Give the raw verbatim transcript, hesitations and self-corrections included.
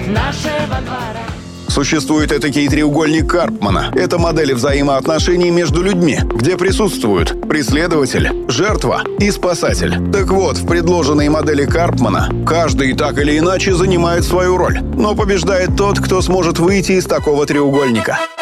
нашего двора. Существует этакий треугольник Карпмана. Это модели взаимоотношений между людьми, где присутствуют преследователь, жертва и спасатель. Так вот, в предложенной модели Карпмана каждый так или иначе занимает свою роль, но побеждает тот, кто сможет выйти из такого треугольника.